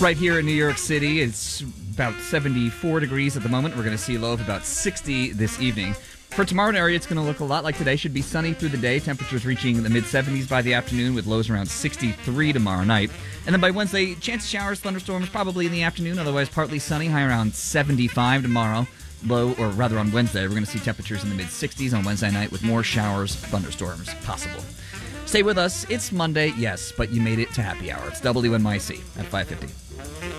Right here in New York City, it's about 74 degrees at the moment. We're going to see a low of about 60 this evening. For tomorrow in area, it's going to look a lot like today. Should be sunny through the day. Temperatures reaching the mid-70s by the afternoon with lows around 63 tomorrow night. And then by Wednesday, chance of showers, thunderstorms probably in the afternoon. Otherwise, partly sunny, high around 75 tomorrow. Low, or rather on Wednesday, we're going to see temperatures in the mid-60s on Wednesday night with more showers, thunderstorms possible. Stay with us. It's Monday, yes, but you made it to happy hour. It's WNYC at 5:50.